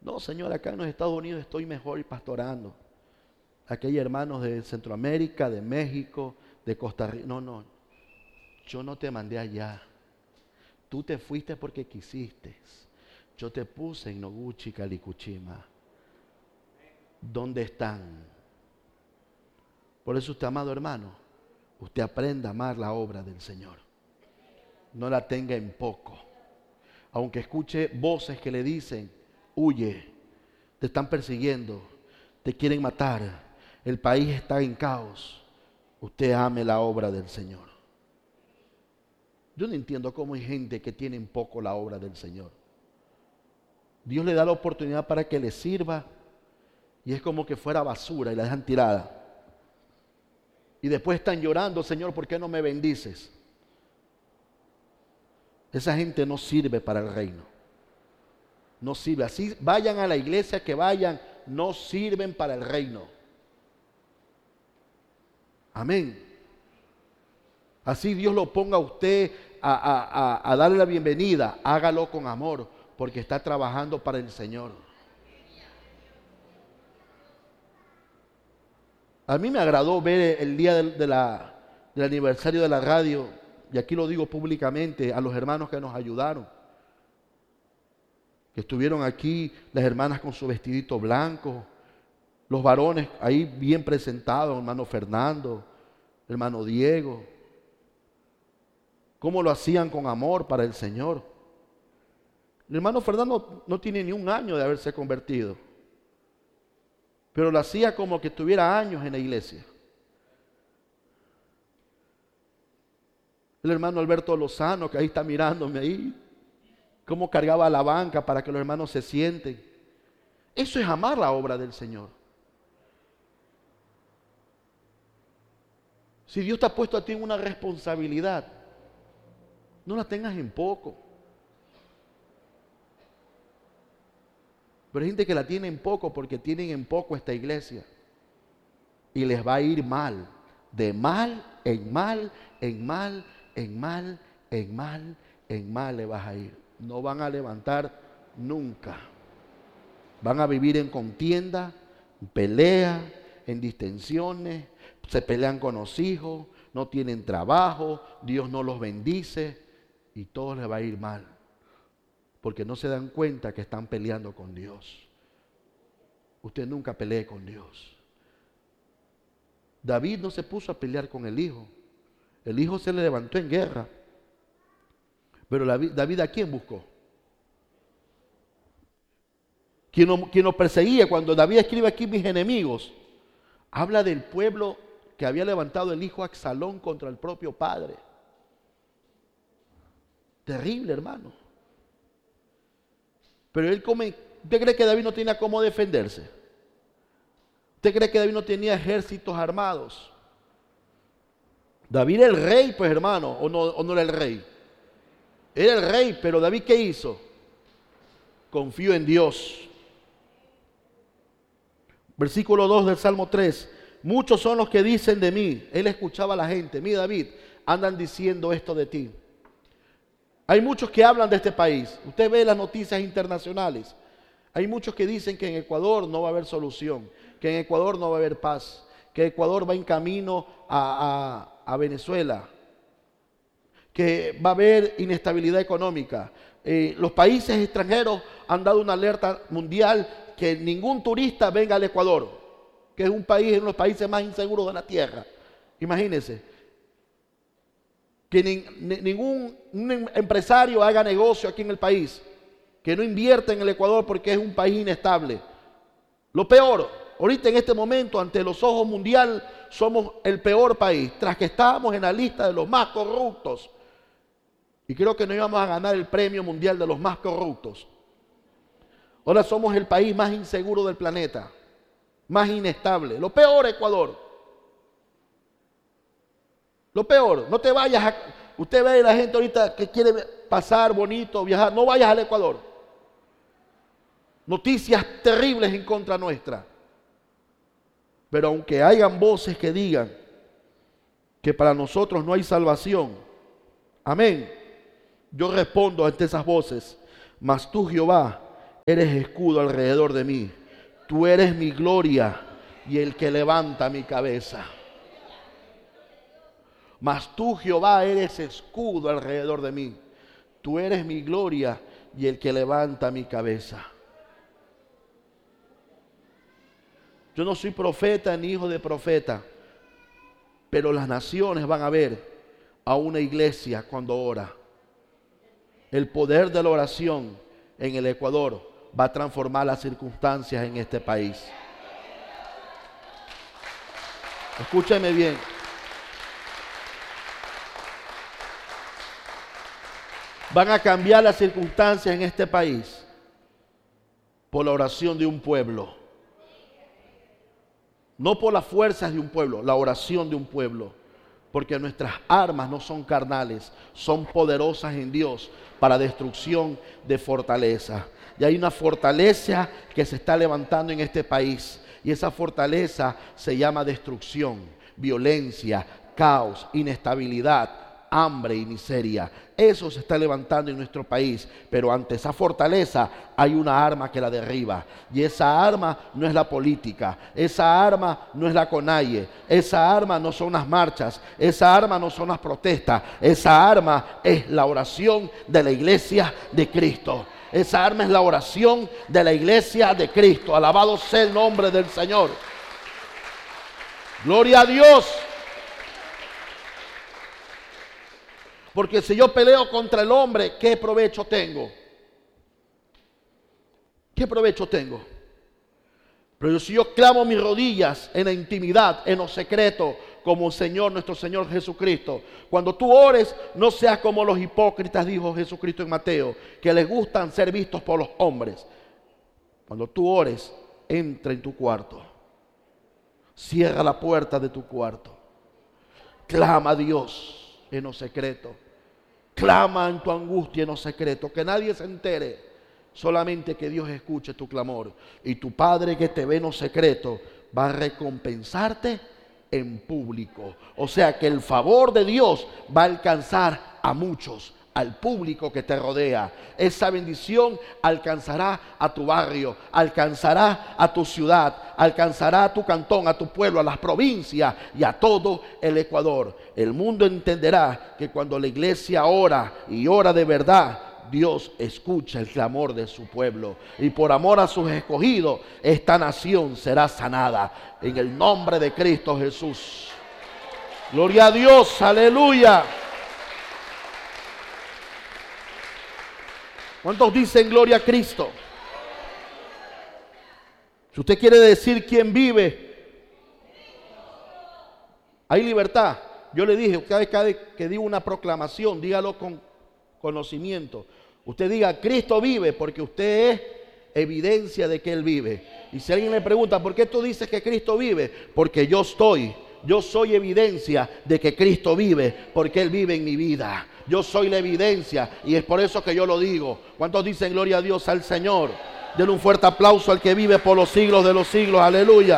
No, Señor, acá en los Estados Unidos estoy mejor y pastorando. Aquí hay hermanos de Centroamérica, de México, de Costa Rica. No, yo no te mandé allá. Tú te fuiste porque quisiste. Yo te puse en Noguchi, Calicuchima. ¿Dónde están? Por eso usted, amado hermano, usted aprenda a amar la obra del Señor. No la tenga en poco. Aunque escuche voces que le dicen, huye, te están persiguiendo, te quieren matar, el país está en caos. Usted ame la obra del Señor. Yo no entiendo cómo hay gente que tiene en poco la obra del Señor. Dios le da la oportunidad para que le sirva y es como que fuera basura y la dejan tirada. Y después están llorando, Señor, ¿por qué no me bendices? Esa gente no sirve para el reino. No sirve. Así vayan a la iglesia que vayan, no sirven para el reino. Amén. Así Dios lo ponga a usted a darle la bienvenida. Hágalo con amor, porque está trabajando para el Señor. A mí me agradó ver el día del aniversario de la radio, y aquí lo digo públicamente, a los hermanos que nos ayudaron, que estuvieron aquí, las hermanas con su vestidito blanco, los varones ahí bien presentados, hermano Fernando, hermano Diego, cómo lo hacían con amor para el Señor. El hermano Fernando no tiene ni un año de haberse convertido, pero lo hacía como que tuviera años en la iglesia. El hermano Alberto Lozano, que ahí está mirándome ahí, cómo cargaba la banca para que los hermanos se sienten. Eso es amar la obra del Señor. Si Dios te ha puesto a ti en una responsabilidad, no la tengas en poco. Pero hay gente que la tiene en poco porque tienen en poco esta iglesia. Y les va a ir mal. De mal, en mal, en mal, en mal, en mal, en mal le vas a ir. No van a levantar nunca. Van a vivir en contienda, en pelea, en distensiones. Se pelean con los hijos, no tienen trabajo, Dios no los bendice y todo les va a ir mal. Porque no se dan cuenta que están peleando con Dios. Usted nunca pelee con Dios. David no se puso a pelear con el hijo. El hijo se le levantó en guerra. Pero David, ¿a quién buscó? Quien lo perseguía. Cuando David escribe aquí mis enemigos, habla del pueblo que había levantado el hijo Absalón contra el propio padre. Terrible, hermano. Pero ¿usted cree que David no tenía cómo defenderse? ¿Usted cree que David no tenía ejércitos armados? David era el rey, pues hermano, ¿o no era el rey? Era el rey, pero David ¿qué hizo? Confió en Dios. Versículo 2 del Salmo 3. Muchos son los que dicen de mí. Él escuchaba a la gente. Mira, David, andan diciendo esto de ti. Hay muchos que hablan de este país. Usted ve las noticias internacionales. Hay muchos que dicen que en Ecuador no va a haber solución, que en Ecuador no va a haber paz, que Ecuador va en camino a Venezuela, que va a haber inestabilidad económica. Los países extranjeros han dado una alerta mundial que ningún turista venga al Ecuador, que es uno de los países más inseguros de la tierra. Imagínense. Que ningún empresario haga negocio aquí en el país, que no invierta en el Ecuador porque es un país inestable. Lo peor, ahorita en este momento, ante los ojos mundiales, somos el peor país, tras que estábamos en la lista de los más corruptos. Y creo que no íbamos a ganar el premio mundial de los más corruptos. Ahora somos el país más inseguro del planeta, más inestable. Lo peor, Ecuador. Lo peor, no te vayas usted ve a la gente ahorita que quiere pasar bonito, viajar, no vayas al Ecuador. Noticias terribles en contra nuestra. Pero aunque hayan voces que digan que para nosotros no hay salvación, amén, yo respondo ante esas voces, mas tú, Jehová, eres escudo alrededor de mí. Tú eres mi gloria y el que levanta mi cabeza. Mas tú, Jehová, eres escudo alrededor de mí. Tú eres mi gloria y el que levanta mi cabeza. Yo no soy profeta ni hijo de profeta, pero las naciones van a ver a una iglesia cuando ora. El poder de la oración en el Ecuador va a transformar las circunstancias en este país. Escúcheme bien. Van a cambiar las circunstancias en este país por la oración de un pueblo. No por las fuerzas de un pueblo, la oración de un pueblo. Porque nuestras armas no son carnales, son poderosas en Dios para destrucción de fortaleza. Y hay una fortaleza que se está levantando en este país. Y esa fortaleza se llama destrucción, violencia, caos, inestabilidad, hambre y miseria. Eso se está levantando en nuestro país, pero ante esa fortaleza hay una arma que la derriba, y esa arma no es la política, esa arma no es la CONAIE, esa arma no son las marchas, esa arma no son las protestas, esa arma es la oración de la iglesia de Cristo. Esa arma es la oración de la iglesia de Cristo. Alabado sea el nombre del Señor. Gloria a Dios. Porque si yo peleo contra el hombre, ¿qué provecho tengo? ¿Qué provecho tengo? Pero si yo clamo mis rodillas en la intimidad, en lo secreto, como el Señor, nuestro Señor Jesucristo. Cuando tú ores, no seas como los hipócritas, dijo Jesucristo en Mateo, que les gustan ser vistos por los hombres. Cuando tú ores, entra en tu cuarto. Cierra la puerta de tu cuarto. Clama a Dios en lo secreto. Clama en tu angustia en lo secreto, que nadie se entere, solamente que Dios escuche tu clamor. Y tu Padre que te ve en lo secreto va a recompensarte en público. O sea que el favor de Dios va a alcanzar a muchos, al público que te rodea. Esa bendición alcanzará a tu barrio, alcanzará a tu ciudad, alcanzará a tu cantón, a tu pueblo, a las provincias y a todo el Ecuador. El mundo entenderá que cuando la iglesia ora y ora de verdad, Dios escucha el clamor de su pueblo. Y por amor a sus escogidos, esta nación será sanada en el nombre de Cristo Jesús. Gloria a Dios, aleluya. ¿Cuántos dicen gloria a Cristo? Si usted quiere decir quién vive, hay libertad. Yo le dije, cada vez que digo una proclamación, dígalo con conocimiento. Usted diga, Cristo vive, porque usted es evidencia de que Él vive. Y si alguien le pregunta, ¿por qué tú dices que Cristo vive? Porque yo soy evidencia de que Cristo vive, porque Él vive en mi vida. Yo soy la evidencia y es por eso que yo lo digo. ¿Cuántos dicen gloria a Dios al Señor? Denle un fuerte aplauso al que vive por los siglos de los siglos. Aleluya.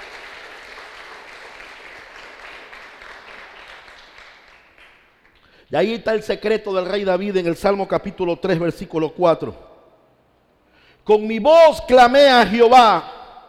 Y ahí está el secreto del rey David en el Salmo capítulo 3, versículo 4. Con mi voz clamé a Jehová.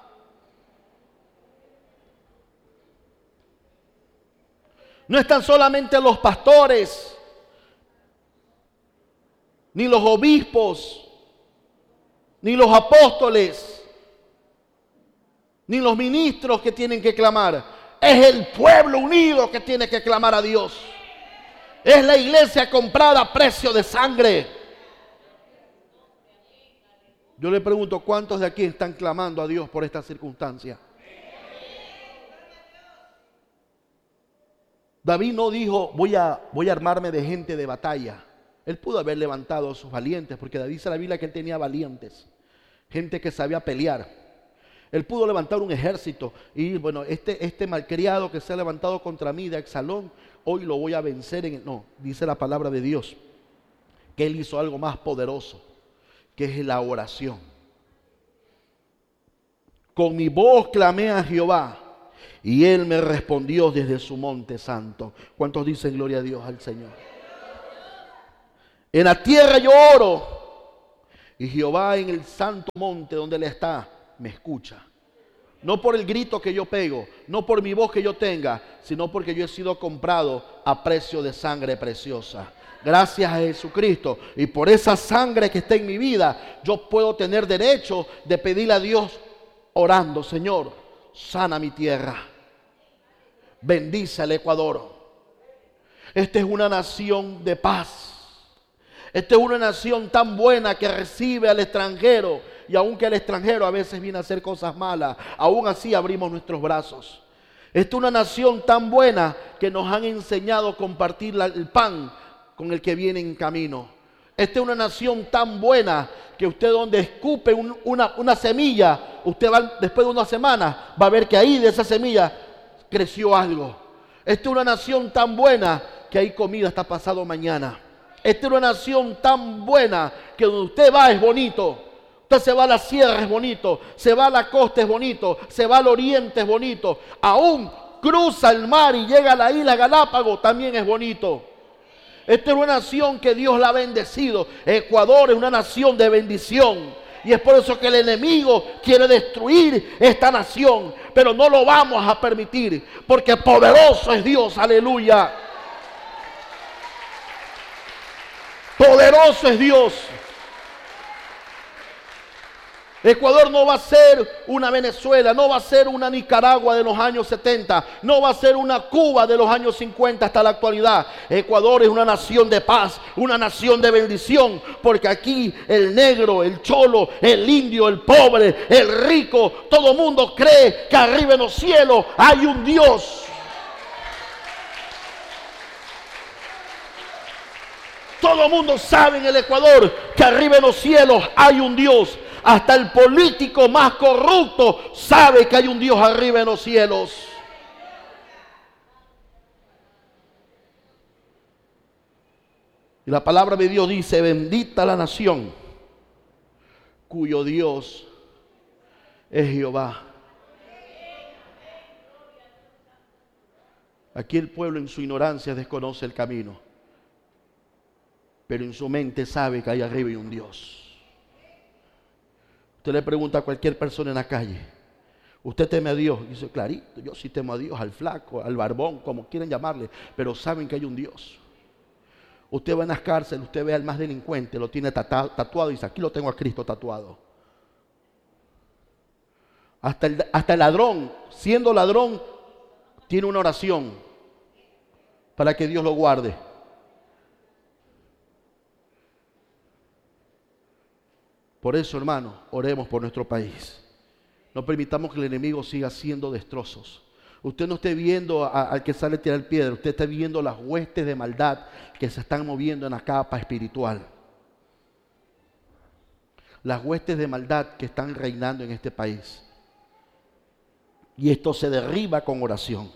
No están solamente los pastores, ni los obispos, ni los apóstoles, ni los ministros que tienen que clamar. Es el pueblo unido que tiene que clamar a Dios. Es la iglesia comprada a precio de sangre. Yo le pregunto, ¿cuántos de aquí están clamando a Dios por esta circunstancia? David no dijo, voy a armarme de gente de batalla. Él pudo haber levantado a sus valientes, porque David dice en la Biblia que él tenía valientes, gente que sabía pelear. Él pudo levantar un ejército y bueno, este malcriado que se ha levantado contra mí de Absalón, hoy lo voy a vencer. No, dice la palabra de Dios que él hizo algo más poderoso, que es la oración. Con mi voz clamé a Jehová y Él me respondió desde su monte santo. ¿Cuántos dicen gloria a Dios al Señor? En la tierra yo oro Y Jehová en el santo monte donde Él está, me escucha. No por el grito que yo pego, no por mi voz que yo tenga, sino porque yo he sido comprado a precio de sangre preciosa. Gracias a Jesucristo. Y por esa sangre que está en mi vida, yo puedo tener derecho de pedirle a Dios orando: Señor, sana mi tierra. Bendice al Ecuador. Esta es una nación de paz. Esta es una nación tan buena que recibe al extranjero. Y aunque el extranjero a veces viene a hacer cosas malas, aún así abrimos nuestros brazos. Esta es una nación tan buena que nos han enseñado a compartir el pan con el que viene en camino. Esta es una nación tan buena que usted, donde escupe una semilla, usted va, después de una semana va a ver que ahí de esa semilla creció algo. Esta es una nación tan buena que hay comida hasta pasado mañana. Esta es una nación tan buena que donde usted va es bonito. Usted se va a la sierra es bonito, se va a la costa es bonito, se va al oriente es bonito. Aún cruza el mar y llega a la isla Galápagos, también es bonito. Esta es una nación que Dios la ha bendecido. Ecuador es una nación de bendición. Y es por eso que el enemigo quiere destruir esta nación. Pero no lo vamos a permitir, porque poderoso es Dios, aleluya. Poderoso es Dios. Ecuador no va a ser una Venezuela, no va a ser una Nicaragua de los años 70, no va a ser una Cuba de los años 50 hasta la actualidad. Ecuador es una nación de paz, una nación de bendición, porque aquí el negro, el cholo, el indio, el pobre, el rico, todo mundo cree que arriba en los cielos hay un Dios. Todo el mundo sabe en el Ecuador que arriba en los cielos hay un Dios. Hasta el político más corrupto sabe que hay un Dios arriba en los cielos. Y la palabra de Dios dice: bendita la nación cuyo Dios es Jehová. Aquí el pueblo en su ignorancia desconoce el camino, pero en su mente sabe que hay arriba un Dios. Usted le pregunta a cualquier persona en la calle: ¿usted teme a Dios? Y dice: clarito, yo sí temo a Dios, al flaco, al barbón, como quieran llamarle, pero saben que hay un Dios. Usted va en las cárceles, usted ve al más delincuente, lo tiene tatuado y dice: aquí lo tengo a Cristo tatuado. Hasta el ladrón, siendo ladrón, tiene una oración para que Dios lo guarde. Por eso, hermano, oremos por nuestro país. No permitamos que el enemigo siga haciendo destrozos. Usted no esté viendo al que sale a tirar piedra, usted está viendo las huestes de maldad que se están moviendo en la capa espiritual. Las huestes de maldad que están reinando en este país. Y esto se derriba con oración.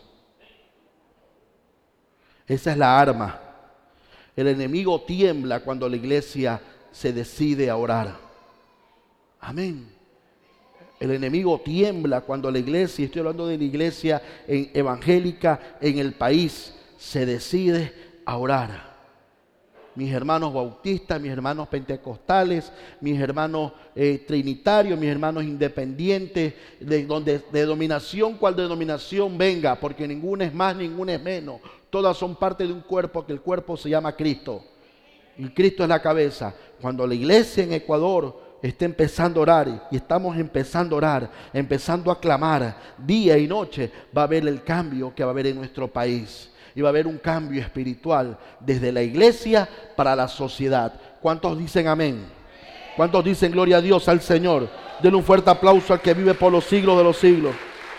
Esa es la arma. El enemigo tiembla cuando la iglesia se decide a orar. Amén. El enemigo tiembla cuando la iglesia, y estoy hablando de la iglesia evangélica en el país, se decide a orar. Mis hermanos bautistas, mis hermanos pentecostales, mis hermanos trinitarios, mis hermanos independientes, de denominación cual denominación venga, porque ninguna es más, ninguna es menos. Todas son parte de un cuerpo, que el cuerpo se llama Cristo. Y Cristo es la cabeza. Cuando la iglesia en Ecuador está empezando a orar, y estamos empezando a orar, empezando a clamar día y noche, va a haber el cambio que va a haber en nuestro país. Y va a haber un cambio espiritual desde la iglesia para la sociedad. ¿Cuántos dicen amén? ¿Cuántos dicen gloria a Dios, al Señor? Denle un fuerte aplauso al que vive por los siglos de los siglos.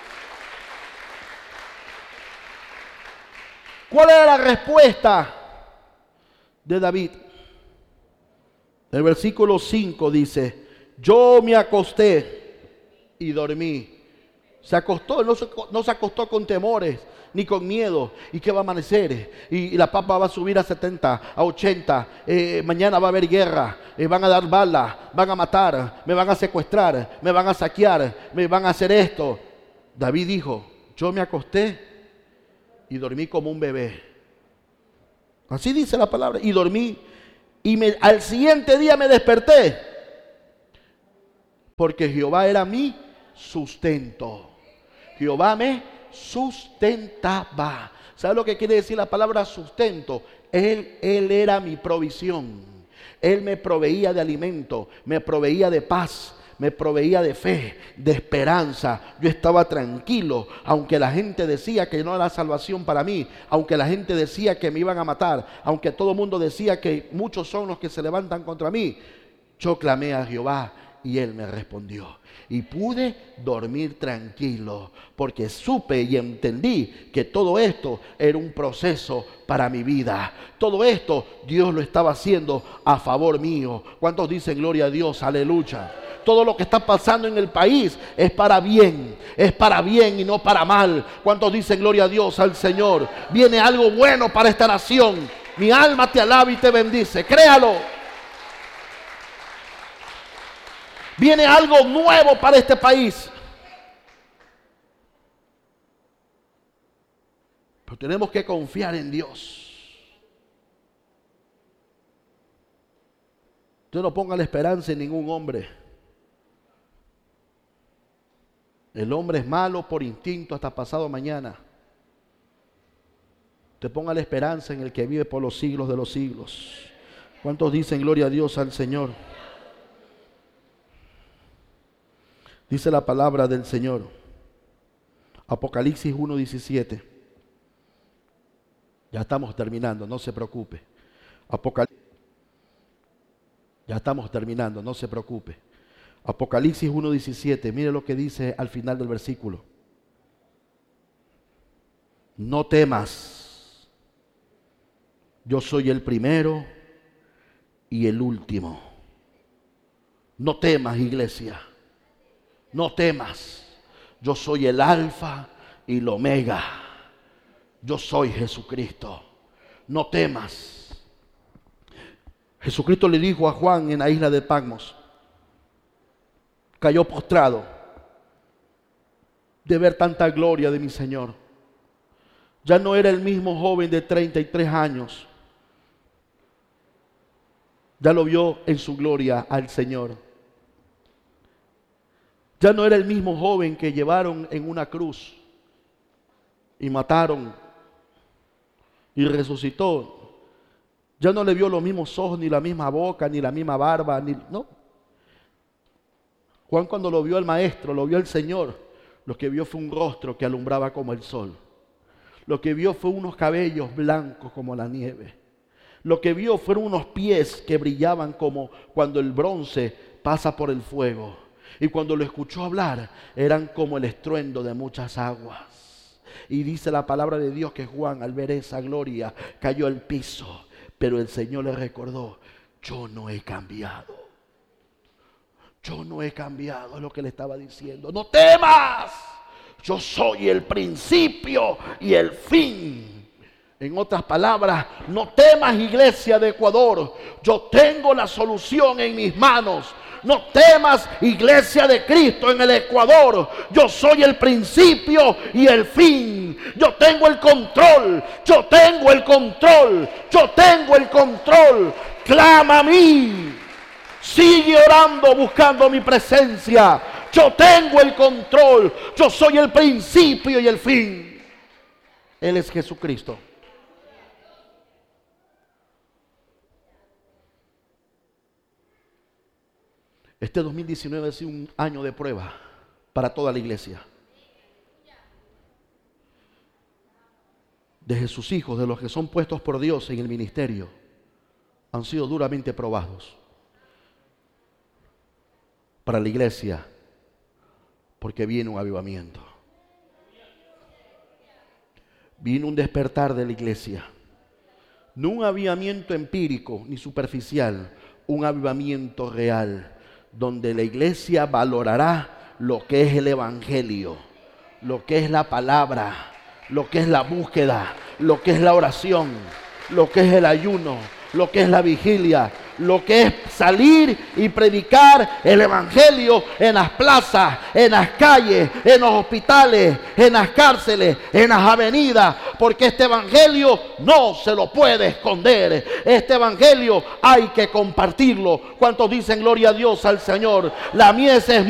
¿Cuál era la respuesta de David? El versículo 5 dice: yo me acosté y dormí. Se acostó, no se acostó con temores ni con miedo. ¿Y qué va a amanecer? Y la papa va a subir a 70, a 80. Mañana va a haber guerra. Van a dar balas, van a matar, me van a secuestrar, me van a saquear, me van a hacer esto. David dijo: yo me acosté y dormí como un bebé. Así dice la palabra. Y dormí. Y al siguiente día me desperté porque Jehová era mi sustento. Jehová me sustentaba. ¿Sabe lo que quiere decir la palabra sustento? Él era mi provisión. Él me proveía de alimento, me proveía de paz, me proveía de fe, de esperanza. Yo estaba tranquilo, aunque la gente decía que no era salvación para mí, aunque la gente decía que me iban a matar, aunque todo el mundo decía que muchos son los que se levantan contra mí. Yo clamé a Jehová y Él me respondió. Y pude dormir tranquilo, porque supe y entendí que todo esto era un proceso para mi vida. Todo esto Dios lo estaba haciendo a favor mío. ¿Cuántos dicen gloria a Dios? Aleluya. Todo lo que está pasando en el país es para bien y no para mal. ¿Cuántos dicen gloria a Dios al Señor? Viene algo bueno para esta nación. Mi alma te alaba y te bendice. Créalo. Viene algo nuevo para este país. Pero tenemos que confiar en Dios. Usted no ponga la esperanza en ningún hombre. El hombre es malo por instinto hasta pasado mañana. Usted ponga la esperanza en el que vive por los siglos de los siglos. ¿Cuántos dicen gloria a Dios al Señor? Dice la palabra del Señor. Apocalipsis 1:17. Ya estamos terminando, no se preocupe. Ya estamos terminando, no se preocupe. Apocalipsis 1:17. Mire lo que dice al final del versículo. No temas. Yo soy el primero y el último. No temas, iglesia. No temas, yo soy el alfa y el omega. Yo soy Jesucristo. No temas. Jesucristo le dijo a Juan en la isla de Patmos. Cayó postrado de ver tanta gloria de mi Señor. Ya no era el mismo joven de 33 años. Ya lo vio en su gloria al Señor. Ya no era el mismo joven que llevaron en una cruz y mataron y resucitó. Ya no le vio los mismos ojos, ni la misma boca, ni la misma barba, no. Juan, cuando lo vio al Maestro, lo vio al Señor, lo que vio fue un rostro que alumbraba como el sol. Lo que vio fue unos cabellos blancos como la nieve. Lo que vio fueron unos pies que brillaban como cuando el bronce pasa por el fuego. Y cuando lo escuchó hablar, eran como el estruendo de muchas aguas. Y dice la palabra de Dios que Juan, al ver esa gloria, cayó al piso. Pero el Señor le recordó: yo no he cambiado. Yo no he cambiado, es lo que le estaba diciendo. No temas, yo soy el principio y el fin. En otras palabras, no temas, iglesia de Ecuador. Yo tengo la solución en mis manos. No temas, iglesia de Cristo en el Ecuador. Yo soy el principio y el fin. Yo tengo el control. Yo tengo el control. Yo tengo el control. Clama a mí. Sigue orando, buscando mi presencia. Yo tengo el control. Yo soy el principio y el fin. Él es Jesucristo. Este 2019 ha sido un año de prueba para toda la iglesia. De sus hijos, de los que son puestos por Dios en el ministerio, han sido duramente probados. Para la iglesia, porque viene un avivamiento. Viene un despertar de la iglesia. No un avivamiento empírico ni superficial, un avivamiento real, donde la iglesia valorará lo que es el evangelio, lo que es la palabra, lo que es la búsqueda, lo que es la oración, lo que es el ayuno, lo que es la vigilia, lo que es salir y predicar el evangelio en las plazas, en las calles, en los hospitales, en las cárceles, en las avenidas, porque este evangelio no se lo puede esconder. Este evangelio hay que compartirlo. ¿Cuántos dicen gloria a Dios al Señor? La mies es